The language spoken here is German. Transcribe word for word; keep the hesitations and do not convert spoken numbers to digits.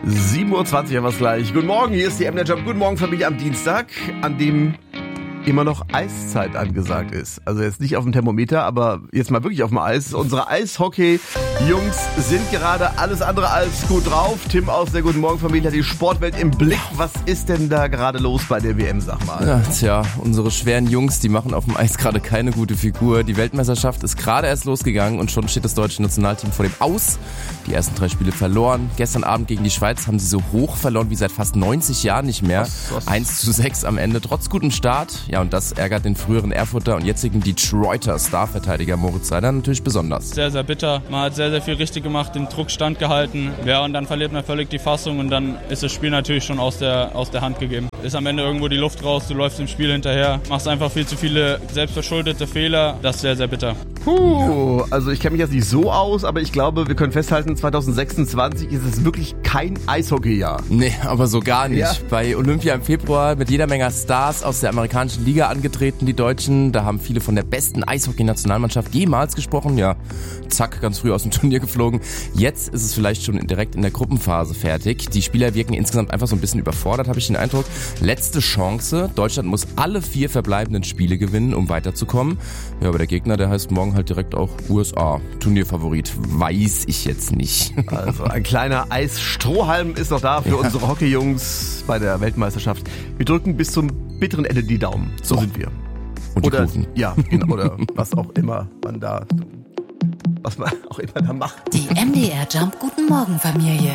sieben Uhr zwanzig haben wir es gleich. Guten Morgen, hier ist die M D R Jump. Guten Morgen, Familie, am Dienstag, an dem immer noch Eiszeit angesagt ist. Also jetzt nicht auf dem Thermometer, aber jetzt mal wirklich auf dem Eis. Unsere Eishockey-Jungs sind gerade alles andere als gut drauf. Tim aus der Guten Morgen Familie hat die Sportwelt im Blick. Was ist denn da gerade los bei der W M, sag mal? Ja, tja, unsere schweren Jungs, die machen auf dem Eis gerade keine gute Figur. Die Weltmeisterschaft ist gerade erst losgegangen und schon steht das deutsche Nationalteam vor dem Aus. Die ersten drei Spiele verloren. Gestern Abend gegen die Schweiz haben sie so hoch verloren wie seit fast neunzig Jahren nicht mehr. Was, was? eins zu sechs am Ende, trotz gutem Start. Ja, und das ärgert den früheren Erfurter und jetzigen Detroiter Starverteidiger Moritz Seider natürlich besonders. Sehr, sehr bitter. Man hat sehr, sehr viel richtig gemacht, den Druck standgehalten. Ja, und dann verliert man völlig die Fassung und dann ist das Spiel natürlich schon aus der, aus der Hand gegeben. Ist am Ende irgendwo die Luft raus, du läufst im Spiel hinterher, machst einfach viel zu viele selbstverschuldete Fehler. Das ist sehr, sehr bitter. Puh, also ich kenne mich jetzt nicht so aus, aber ich glaube, wir können festhalten, zwanzig sechsundzwanzig ist es wirklich kein Eishockeyjahr. Nee, aber so gar nicht. Ja. Bei Olympia im Februar mit jeder Menge Stars aus der amerikanischen Liga angetreten, die Deutschen. Da haben viele von der besten Eishockey-Nationalmannschaft jemals gesprochen. Ja, zack, ganz früh aus dem Turnier geflogen. Jetzt ist es vielleicht schon direkt in der Gruppenphase fertig. Die Spieler wirken insgesamt einfach so ein bisschen überfordert, habe ich den Eindruck. Letzte Chance. Deutschland muss alle vier verbleibenden Spiele gewinnen, um weiterzukommen. Ja, aber der Gegner, der heißt morgen halt direkt auch U S A. Turnierfavorit. Weiß ich jetzt nicht. Also ein kleiner Eisstrohhalm ist noch da für Ja. unsere Hockeyjungs bei der Weltmeisterschaft. Wir drücken bis zum bitteren Ende die Daumen. So, So. sind wir. Und die Oder, Kufen. ja, genau, oder was auch immer man da, was man auch immer da macht. Die M D R Jump Guten Morgen Familie.